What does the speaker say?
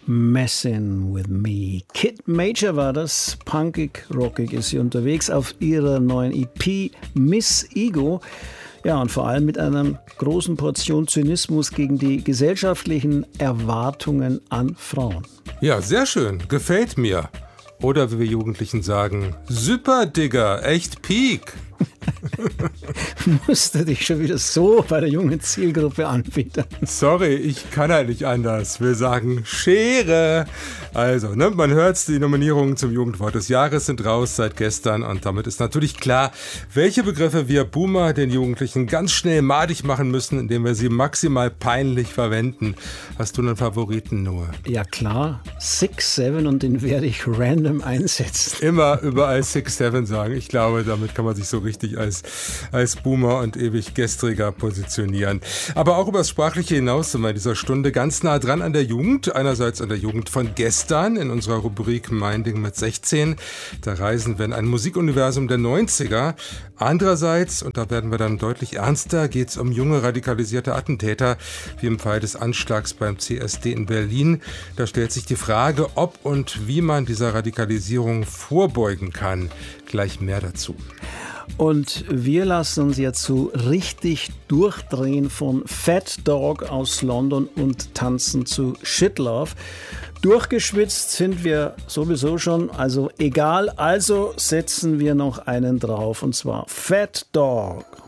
Messin' with Me. Kid Major war das. Punkig, rockig ist sie unterwegs auf ihrer neuen EP Miss Ego. Ja, und vor allem mit einer großen Portion Zynismus gegen die gesellschaftlichen Erwartungen an Frauen. Ja, sehr schön. Gefällt mir. Oder wie wir Jugendlichen sagen, super Digger, echt Peak. Musst du dich schon wieder so bei der jungen Zielgruppe anbieten? Sorry, ich kann halt nicht anders. Wir sagen Schere. Also, man hört's, die Nominierungen zum Jugendwort des Jahres sind raus seit gestern und damit ist natürlich klar, welche Begriffe wir Boomer den Jugendlichen ganz schnell madig machen müssen, indem wir sie maximal peinlich verwenden. Hast du einen Favoriten, Noah? Ja klar, 6'7" und den werde ich random einsetzen. Immer überall 6'7" sagen. Ich glaube, damit kann man sich so richtig als Boomer und ewig Gestriger positionieren. Aber auch über das Sprachliche hinaus sind wir in dieser Stunde ganz nah dran an der Jugend. Einerseits an der Jugend von gestern in unserer Rubrik Mein Ding mit 16. Da reisen wir in ein Musikuniversum der 90er. Andererseits, und da werden wir dann deutlich ernster, geht es um junge radikalisierte Attentäter, wie im Fall des Anschlags beim CSD in Berlin. Da stellt sich die Frage, ob und wie man dieser Radikalisierung vorbeugen kann. Gleich mehr dazu. Und wir lassen uns jetzt so richtig durchdrehen von Fat Dog aus London und tanzen zu Shit Love. Durchgeschwitzt sind wir sowieso schon, also egal, also setzen wir noch einen drauf und zwar Fat Dog.